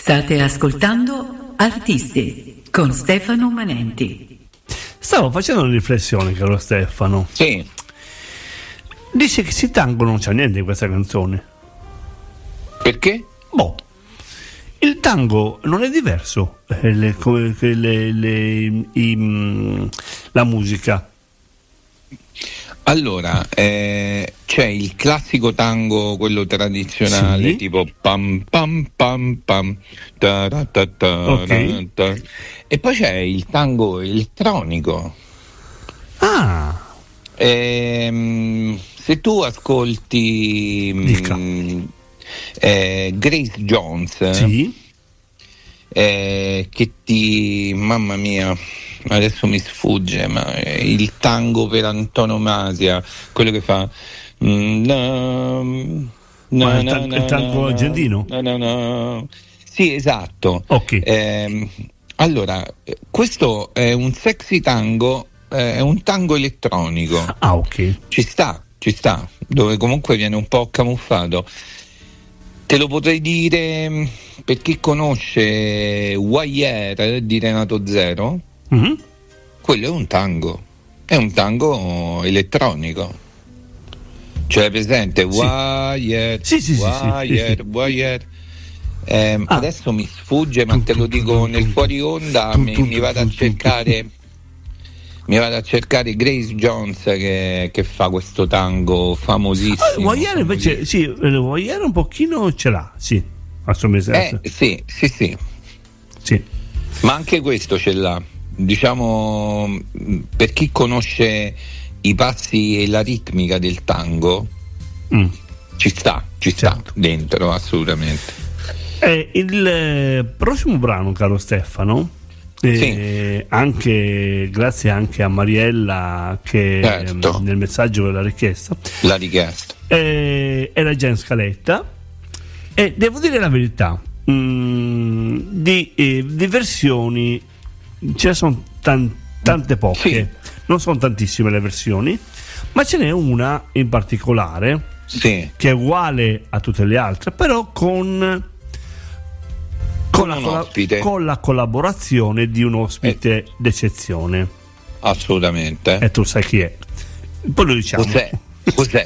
State ascoltando Artisti con Stefano Manenti. Stavo facendo una riflessione, caro Stefano. Sì. Dice che si tango non c'è niente in questa canzone. Perché? Boh. Il tango non è diverso la musica. Allora, c'è il classico tango, quello tradizionale, sì, tipo pam pam pam pam ta ta ta ta, okay, ta. E poi c'è il tango elettronico. Ah. Se tu ascolti Grace Jones, sì, che mamma mia, adesso mi sfugge, ma il tango per antonomasia, quello che fa il tango argentino? No. Sì, esatto. Ok. Allora, questo è un sexy tango, è un tango elettronico. Ah, ok. Ci sta, dove comunque viene un po' camuffato. Te lo potrei dire per chi conosce Wire di Renato Zero. Mm-hmm. Quello è un tango elettronico. Cioè, presente? Sì. Wire, Sì. Wire. Adesso mi sfugge, ma te lo dico nel fuori onda. Mi vado a cercare. Mi vado a cercare Grace Jones che fa questo tango famosissimo. Wire invece, sì, Wire un pochino ce l'ha, sì, assolutamente. Sì. Sì. Ma anche questo ce l'ha. Diciamo, per chi conosce i passi e la ritmica del tango, ci sta certo, dentro, assolutamente. Il prossimo brano, caro Stefano, sì, anche grazie anche a Mariella che certo, nel messaggio l'ha richiesta, era già in scaletta, e devo dire la verità, di versioni ce ne sono tante poche, sì, non sono tantissime le versioni, ma ce n'è una in particolare, sì, che è uguale a tutte le altre, però con la collaborazione di un ospite d'eccezione. Assolutamente. E tu sai chi è. Poi lo diciamo. Cos'è?